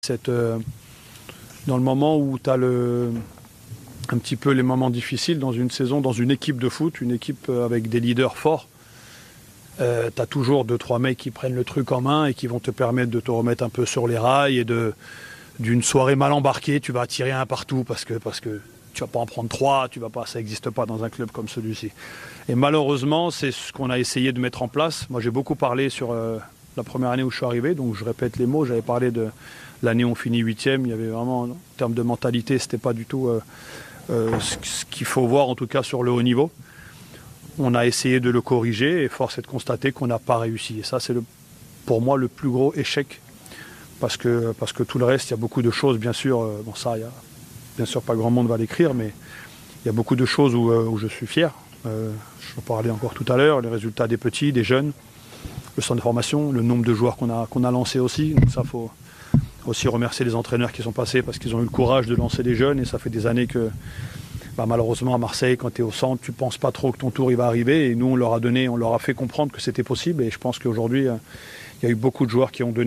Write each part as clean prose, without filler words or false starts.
Dans le moment où tu as un petit peu les moments difficiles dans une saison, dans une équipe de foot, une équipe avec des leaders forts, tu as toujours 2-3 mecs qui prennent le truc en main et qui vont te permettre de te remettre un peu sur les rails et d'une soirée mal embarquée, tu vas tirer un partout parce que tu vas pas en prendre 3, ça n'existe pas dans un club comme celui-ci. Et malheureusement, c'est ce qu'on a essayé de mettre en place. Moi, j'ai beaucoup parlé sur la première année où je suis arrivé, donc je répète les mots, j'avais parlé de l'année où on finit 8e, il y avait vraiment, en termes de mentalité, c'était pas du tout ce qu'il faut voir, en tout cas sur le haut niveau. On a essayé de le corriger et force est de constater qu'on n'a pas réussi. Et ça, c'est pour moi le plus gros échec. Parce que tout le reste, il y a beaucoup de choses, bien sûr, bien sûr pas grand monde va l'écrire, mais il y a beaucoup de choses où je suis fier. Je en parlais encore tout à l'heure, les résultats des petits, des jeunes, le centre de formation, le nombre de joueurs qu'on a lancé aussi. Donc ça, faut aussi remercier les entraîneurs qui sont passés parce qu'ils ont eu le courage de lancer des jeunes. Et ça fait des années que, malheureusement, à Marseille, quand tu es au centre, tu ne penses pas trop que ton tour il va arriver. Et nous, on leur a fait comprendre que c'était possible. Et je pense qu'aujourd'hui, il y a eu beaucoup de joueurs qui ont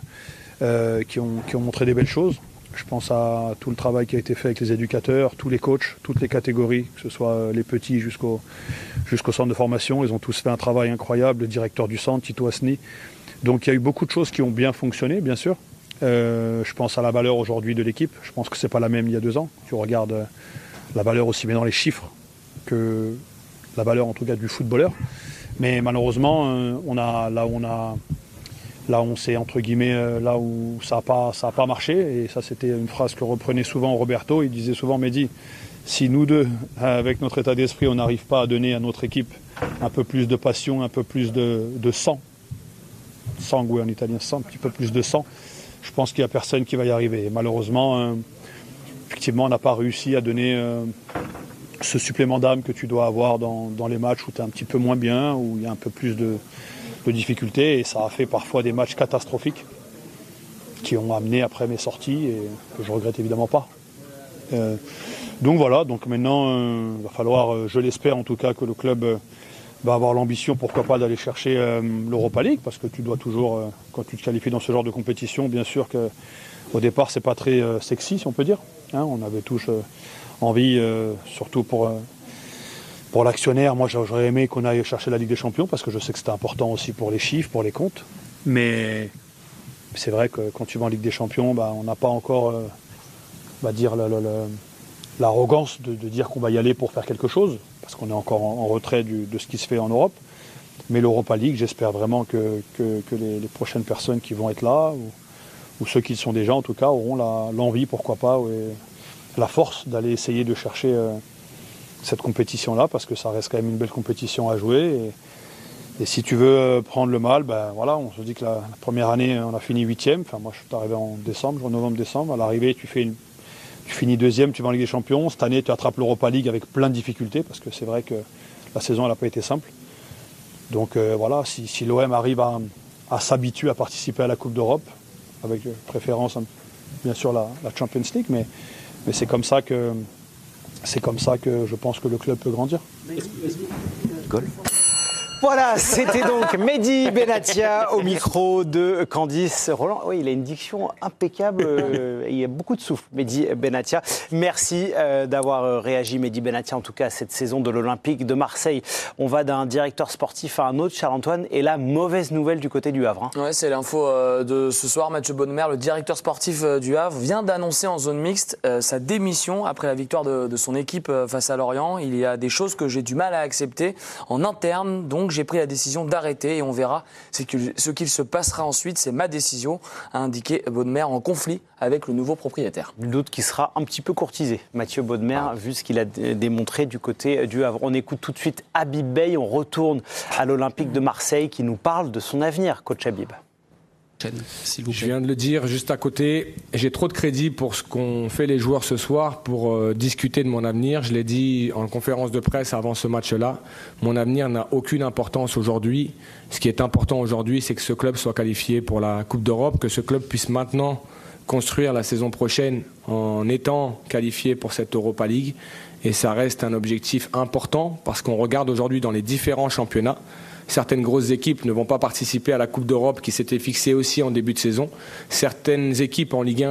montré des belles choses. Je pense à tout le travail qui a été fait avec les éducateurs, tous les coachs, toutes les catégories, que ce soit les petits jusqu'au centre de formation. Ils ont tous fait un travail incroyable, le directeur du centre, Tito Asni. Donc il y a eu beaucoup de choses qui ont bien fonctionné, bien sûr. Je pense à la valeur aujourd'hui de l'équipe. Je pense que ce n'est pas la même il y a 2 ans. Tu regardes la valeur aussi bien dans les chiffres que la valeur en tout cas du footballeur. Mais malheureusement, là où c'est entre guillemets, là où ça a pas marché, et ça c'était une phrase que reprenait souvent Roberto, il disait souvent: Mehdi, si nous deux, avec notre état d'esprit, on n'arrive pas à donner à notre équipe un peu plus de passion, un peu plus de sang, sangue en italien, sang, un petit peu plus de sang, je pense qu'il n'y a personne qui va y arriver. Et malheureusement, effectivement, on n'a pas réussi à donner ce supplément d'âme que tu dois avoir dans les matchs où tu es un petit peu moins bien, où il y a un peu plus de difficultés, et ça a fait parfois des matchs catastrophiques qui ont amené après mes sorties et que je regrette évidemment pas. Donc voilà, donc maintenant il va falloir, je l'espère en tout cas, que le club va avoir l'ambition, pourquoi pas, d'aller chercher l'Europa League, parce que tu dois toujours, quand tu te qualifies dans ce genre de compétition, bien sûr qu'au départ c'est pas très sexy, si on peut dire. On avait tous envie, surtout pour l'actionnaire, moi j'aurais aimé qu'on aille chercher la Ligue des Champions parce que je sais que c'était important aussi pour les chiffres, pour les comptes. Mais c'est vrai que quand tu vas en Ligue des Champions, on n'a pas encore l'arrogance de dire qu'on va y aller pour faire quelque chose, parce qu'on est encore en retrait de ce qui se fait en Europe. Mais l'Europa League, j'espère vraiment que les prochaines personnes qui vont être là, ou ceux qui sont déjà en tout cas, auront l'envie, pourquoi pas, la force d'aller essayer de chercher cette compétition-là, parce que ça reste quand même une belle compétition à jouer. Et si tu veux prendre le mal, voilà, on se dit que la première année, on a fini 8e. Enfin, moi, je suis arrivé en novembre-décembre. À l'arrivée, tu finis 2e, tu vas en Ligue des Champions. Cette année, tu attrapes l'Europa League avec plein de difficultés, parce que c'est vrai que la saison, elle n'a pas été simple. Donc voilà, si l'OM arrive à s'habituer à participer à la Coupe d'Europe, avec préférence, bien sûr, la Champions League, mais c'est comme ça que je pense que le club peut grandir. Goal. Voilà, c'était donc Mehdi Benatia au micro de Candice Roland. Oui, il a une diction impeccable, il y a beaucoup de souffle, Mehdi Benatia. Merci d'avoir réagi, Mehdi Benatia, en tout cas à cette saison de l'Olympique de Marseille. On va d'un directeur sportif à un autre, Charles-Antoine, et la mauvaise nouvelle du côté du Havre. Ouais, c'est l'info de ce soir. Mathieu Bonnemer, le directeur sportif du Havre, vient d'annoncer en zone mixte sa démission après la victoire de son équipe face à Lorient. Il y a des choses que j'ai du mal à accepter en interne, donc j'ai pris la décision d'arrêter et on verra ce qu'il se passera ensuite. C'est ma décision, a indiqué Bonnemer, en conflit avec le nouveau propriétaire. Le doute qui sera un petit peu courtisé, Mathieu Bonnemer, vu ce qu'il a démontré du côté du Havre. On écoute tout de suite Habib Beye, on retourne à l'Olympique de Marseille qui nous parle de son avenir, coach Habib. Je viens de le dire juste à côté, j'ai trop de crédit pour ce qu'ont fait les joueurs ce soir pour discuter de mon avenir. Je l'ai dit en conférence de presse avant ce match-là, mon avenir n'a aucune importance aujourd'hui. Ce qui est important aujourd'hui, c'est que ce club soit qualifié pour la Coupe d'Europe, que ce club puisse maintenant construire la saison prochaine en étant qualifié pour cette Europa League. Et ça reste un objectif important parce qu'on regarde aujourd'hui dans les différents championnats. Certaines grosses équipes ne vont pas participer à la Coupe d'Europe qui s'était fixée aussi en début de saison. Certaines équipes en Ligue 1